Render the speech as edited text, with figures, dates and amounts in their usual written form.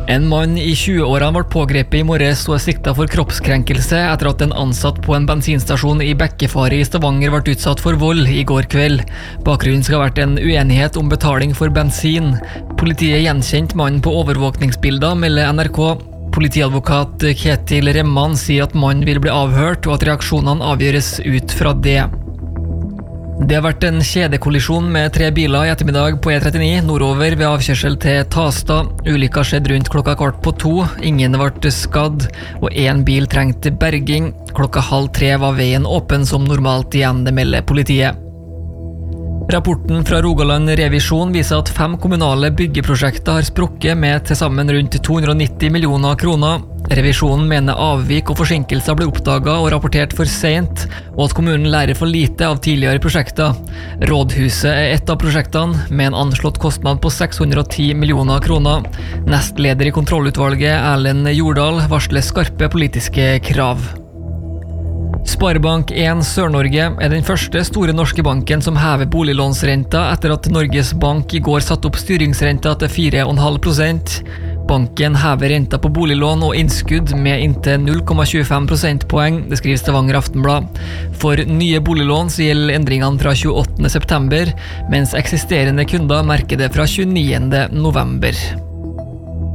En mann i 20-årene ble pågrepet i morges og er siktet for kroppskrenkelse etter at en ansatt på en bensinstasjon i Bekkefare i Stavanger ble utsatt for vold i går kveld. Bakgrunnen skal ha vært en uenighet om betaling for bensin. Politiet gjenkjente mannen på overvåkningsbilder, melder NRK. Politiadvokat Ketil Remman sier at mannen vil bli avhørt og at reaksjonene avgjøres ut fra det. Det har vært en kjedekollisjon med 3 biler i ettermiddag på E39 nordover ved avkjørsel til Tasta. Ulykka skjedde rundt 2:15. Ingen ble skadd, og 1 bil trengte berging. 2:30 var veien åpen som normalt igjen, det melder politiet. Rapporten fra Rogaland Revisjon viser at 5 kommunale byggeprosjekter har sprukket med til sammen rundt 290 millioner kroner. Revisjonen mener avvik og forsinkelser ble oppdaget og rapportert for sent, og at kommunen lærer for lite av tidligere prosjekter. Rådhuset er et av prosjektene, med en anslått kostnad på 610 millioner kroner. Nestleder i kontrollutvalget, Erlend Jordal, varsler skarpe politiske krav. Sparebank 1 Sør-Norge er den første store norske banken som hever boliglånsrenta etter at Norges Bank i går satte opp styringsrenta til 4,5%. Banken hever renta på boliglån og innskudd med inntil 0,25 prosentpoeng, det skriver Stavanger Aftenblad. For nye boliglån så gjelder endringene fra 28. september, mens eksisterende kunder merker det fra 29. november.